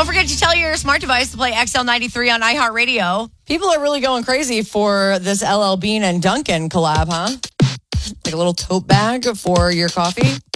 Don't forget to tell your smart device to play XL93 on iHeartRadio. People are really going crazy for this LL Bean and Duncan collab, huh? Like a little tote bag for your coffee.